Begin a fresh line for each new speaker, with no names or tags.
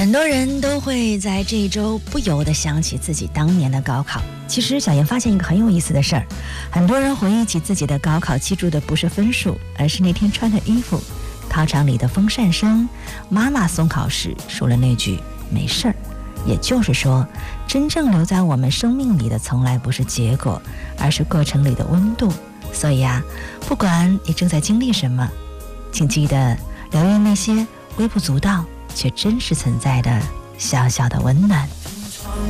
很多人都会在这一周不由得想起自己当年的高考。其实小妍发现一个很有意思的事儿，很多人回忆起自己的高考，记住的不是分数，而是那天穿的衣服，考场里的风扇声，妈妈送考时说了那句没事儿。也就是说，真正留在我们生命里的从来不是结果，而是过程里的温度。所以啊，不管你正在经历什么，请记得留意那些微不足道却真实存在的小小的温暖。